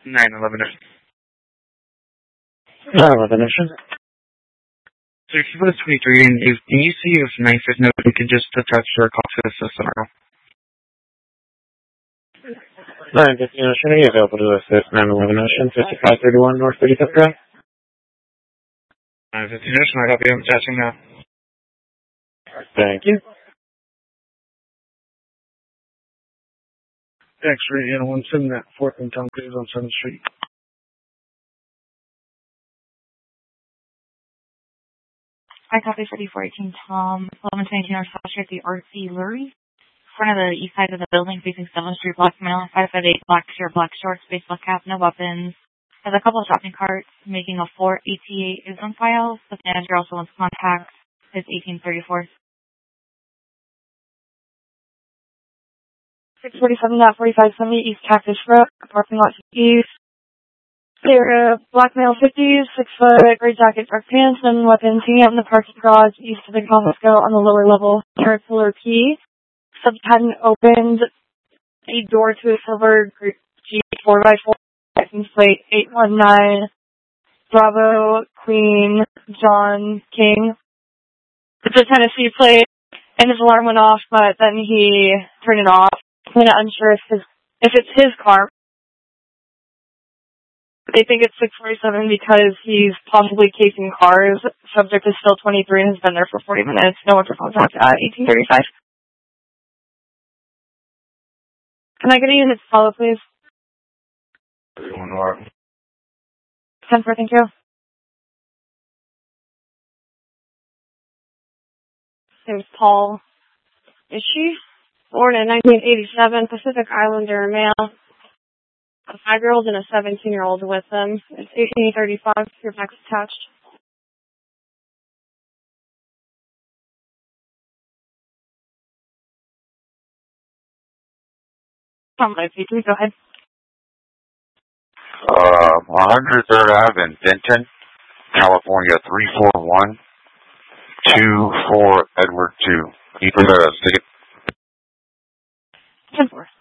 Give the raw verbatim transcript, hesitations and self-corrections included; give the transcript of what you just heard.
nine eleven. nine eleven Ocean. So if you put a twenty-three in, if, can you see if nine fifty knows we can just attach your call to the system or no? nine fifty Ocean, are you available to assist nine eleven Ocean, fifty-five thirty-one North thirty-fifth Drive? nine fifty Ocean, I'll help you. I'm attaching now. Thank you. X-ray N one seven at fourth and Tom Cruise on seventh Street. I copy forty-four eighteen Tom, eleven twenty-two North South Street, the R C Lurie. Front of the east side of the building facing seventh Street, black male, five foot eight, black shirt, black shorts, baseball cap, no weapons. Has a couple of shopping carts, making a four A T A is on file. The manager also wants contact. Is eighteen thirty-four. six forty-seven at forty-five seventy East Cactus Road, parking lot east. They're uh, black male fifties, six foot, gray jacket, dark pants, and weapons hanging out in the parking garage east of the Costco on the lower level. Third floor P. Subtenant opened a door to a silver Jeep four by four, license plate eight one nine, Bravo, Queen, John, King. It's a Tennessee plate, and his alarm went off, but then he turned it off. I'm not unsure if, his, if it's his car. They think it's six forty-seven because he's possibly casing cars. Subject is still twenty-three and has been there for forty minutes. No one for contact at eighteen thirty-five. Can I get a unit to follow, please? One more. ten four, thank you. His name's Paul. Is she? Born in nineteen eighty-seven, Pacific Islander, male. A five-year-old and a seventeen-year-old with them. It's eighteen thirty-five. Your back's attached. Come on, please go ahead. Uh, one hundred third Avenue in Denton, California, three four one two four Edward two. Can you put a ticket? ten four.